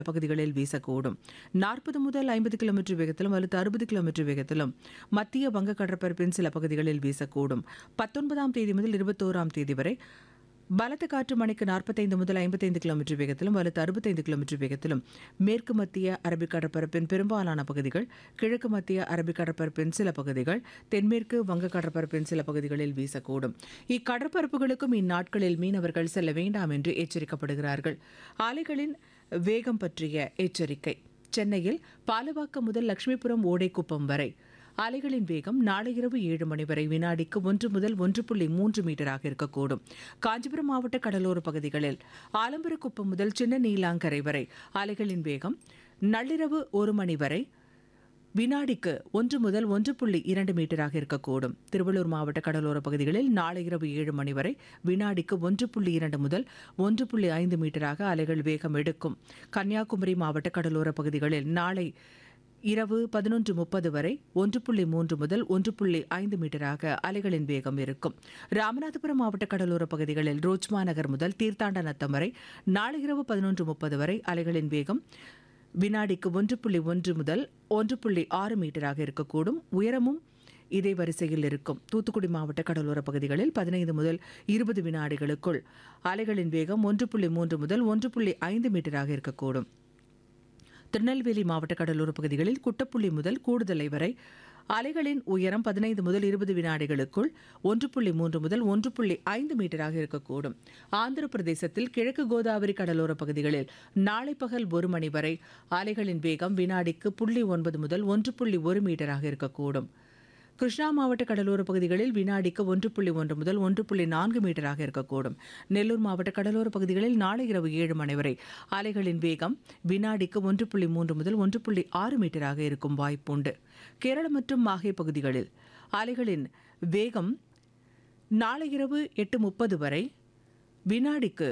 பகுதிகளில் வீசக்கூடும். 40 முதல் 50 கிலோமீட்டர் வேகத்திலும் அல்லது 60 கிலோமீட்டர் வேகத்திலும் மத்திய வங்க கடற்பரப்பின் சில பகுதிகளில் வீசக்கூடும். 19ஆம் தேதி முதல் 21ஆம் தேதி வரை பலத்த காற்று மணிக்கு 45 முதல் 55 கிலோமீட்டர் வேகத்திலும் அல்லது 65 கிலோமீட்டர் வேகத்திலும் மேற்கு மத்திய அரபிக் கடற்பரப்பின் பெரும்பாலான பகுதிகள், கிழக்கு மத்திய அரபிக் கடற்பரப்பின் சில பகுதிகள், தென்மேற்கு வங்க கடற்பரப்பின் சில பகுதிகளில் வீசக்கூடும். இக்கடற்பரப்புகளுக்கும் இந்நாட்களில் மீனவர்கள் செல்ல வேண்டாம் என்று எச்சரிக்கப்படுகிறார்கள். அலைகளின் வேகம் பற்றிய எச்சரிக்கை. சென்னையில் பாலவாக்கம் முதல் லட்சுமிபுரம் ஓடைக்குப்பம் வரை அலைகளின் வேகம் நாளை இரவு 7 மணி வரை வினாடிக்கு 1 முதல் 1.3 மீட்டராக இருக்கக்கூடும். காஞ்சிபுரம் மாவட்ட கடலோர பகுதிகளில் ஆலம்பரக்குப்பம் முதல் சின்ன நீலாங்கரை வரை அலைகளின் வேகம் நள்ளிரவு 1 மணி வரை வினாடிக்கு 1 முதல் 1.2 மீட்டராக இருக்கக்கூடும். திருவள்ளூர் மாவட்ட கடலோர பகுதிகளில் நாளை இரவு 7 மணி வரை வினாடிக்கு 1.2 முதல் 1.5 மீட்டராக அலைகள் வேகம் எடுக்கும். கன்னியாகுமரி மாவட்ட கடலோர பகுதிகளில் நாளை இரவு 11:30 வரை 1.3 முதல் 1.5 மீட்டராக அலைகளின் வேகம் இருக்கும். ராமநாதபுரம் மாவட்ட கடலோர பகுதிகளில் ரோஜ்மா நகர் முதல் தீர்த்தாண்டநத்தம் வரை நாளை இரவு 11:30 வரை அலைகளின் வேகம் வினாடிக்கு 1.1 முதல் 1.6 மீட்டராக இருக்கக்கூடும். உயரமும் இதே வரிசையில் இருக்கும். தூத்துக்குடி மாவட்ட கடலோர பகுதிகளில் 15 முதல் 20 வினாடிகளுக்குள் அலைகளின் வேகம் 1.3 முதல் 1.5 மீட்டராக இருக்கக்கூடும். திருநெல்வேலி மாவட்ட கடலோர பகுதிகளில் குட்டப்புள்ளி முதல் கூடுதலை வரை அலைகளின் உயரம் 15 முதல் 20 வினாடிகளுக்குள் 1.3 முதல் 1.5 மீட்டராக இருக்கக்கூடும். ஆந்திர பிரதேசத்தில் கிழக்கு கோதாவரி கடலோர பகுதிகளில் நாளை பகல் 1 மணி வரை அலைகளின் வேகம் வினாடிக்கு 0.9 முதல் 1.1 மீட்டராக இருக்கக்கூடும். கிருஷ்ணா மாவட்ட கடலோர பகுதிகளில் வினாடிக்கு 1.1 முதல் 1.4 மீட்டராக இருக்கக்கூடும். நெல்லூர் மாவட்ட கடலோர பகுதிகளில் நாளை இரவு 7 மணி வரை அலைகளின் வேகம் வினாடிக்கு 1.3 முதல் 1.6 மீட்டராக இருக்கும் வாய்ப்புண்டு. கேரளம் மற்றும் மாஹே பகுதிகளில் அலைகளின் வேகம் நாளை இரவு 8:30 வரை வினாடிக்கு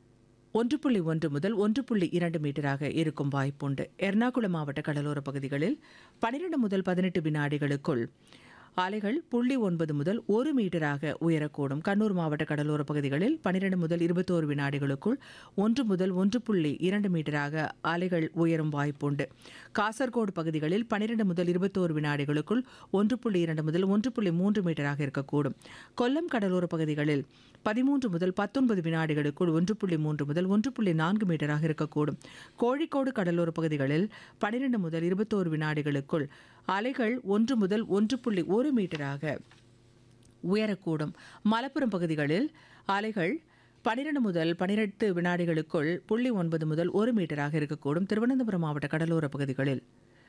1.1 முதல் 1.2 மீட்டராக இருக்கும் வாய்ப்புண்டு. எர்ணாகுளம் மாவட்ட கடலோர பகுதிகளில் 12 முதல் 18 வினாடிகளுக்குள் அலைகள் 0.9 முதல் 1 மீட்டராக உயரக்கூடும். கண்ணூர் மாவட்ட கடலோர பகுதிகளில் 12 முதல் 21 வினாடிகளுக்குள் 1 முதல் 1.2 மீட்டராக அலைகள் உயரும் வாய்ப்புண்டு. காசர்கோடு பகுதிகளில் 12 முதல் 21 வினாடிகளுக்குள் 1.2 முதல் 1.3 மீட்டராக இருக்கக்கூடும். கொல்லம் கடலோர பகுதிகளில் 13 முதல் 19 வினாடிகளுக்குள் 1.3 முதல் 1.4 மீட்டராக இருக்கக்கூடும். கோழிக்கோடு கடலோர பகுதிகளில் 12 முதல் 21 வினாடிகளுக்குள் அலைகள் 1 முதல் 1.1 மீட்டராக உயரக்கூடும். மலப்புரம் பகுதிகளில் அலைகள் 12 முதல் 18 வினாடிகளுக்குள் 0.9 முதல் 1 மீட்டராக இருக்கக்கூடும். திருவனந்தபுரம் மாவட்ட கடலோர பகுதிகளில்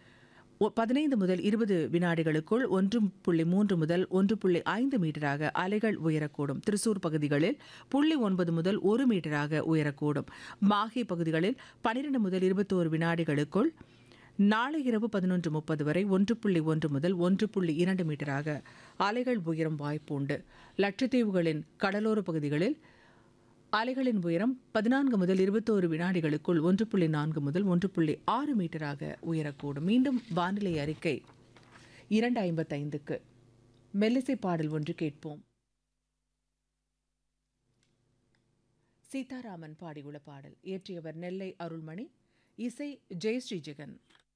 15 முதல் 20 வினாடிகளுக்குள் 1.3 முதல் 1.5 மீட்டராக அலைகள் உயரக்கூடும். திருச்சூர் பகுதிகளில் 0.9 முதல் 1 மீட்டராக உயரக்கூடும். மாஹே பகுதிகளில் 12 முதல் 21 வினாடிகளுக்குள் நாளை இரவு 11:30 வரை 1.1 முதல் 1.2 மீட்டராக அலைகள் உயரும் வாய்ப்பு உண்டு. லட்சத்தீவுகளின் கடலோர பகுதிகளில் அலைகளின் உயரம் 14 முதல் 21 வினாடிகளுக்குள் 1.4 முதல் 1.6 மீட்டராக உயரக்கூடும். மீண்டும் வானிலை அறிக்கை 2:55க்கு மெல்லிசை பாடல் ஒன்று கேட்போம். சீதாராமன் பாடியுள்ள பாடல் இயற்றியவர் நெல்லை அருள்மணி, இசை ஜெயஸ்ரீ ஜெகன்.